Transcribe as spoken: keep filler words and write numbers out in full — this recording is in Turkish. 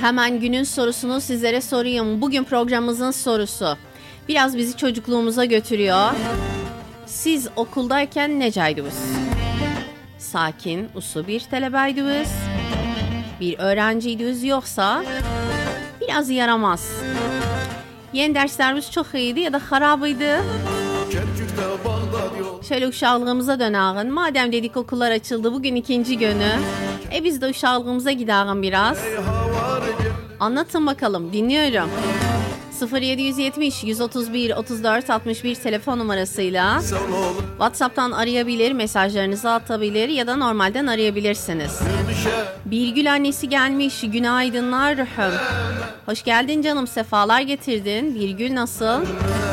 Hemen günün sorusunu sizlere sorayım. Bugün programımızın sorusu biraz bizi çocukluğumuza götürüyor. Siz okuldayken neceydiniz? Sakin, uslu bir tələbəydiniz? Bir öğrenciydiniz yoksa biraz yaramaz? Yeni derslerimiz çok iyiydi ya da harabıydı? Şöyle uşaqlığımıza dönelim. Madem dedik okullar açıldı, bugün ikinci günü. E biz de uşaqlığımıza gidelim biraz. Anlatın bakalım, dinliyorum. sıfır yedi yetmiş yüz otuz bir otuz dört altmış bir telefon numarasıyla WhatsApp'tan arayabilir, mesajlarınızı atabilir ya da normalden arayabilirsiniz. Birgül annesi gelmiş. Günaydınlar ruhum. Hoş geldin canım, sefalar getirdin. Birgül nasıl?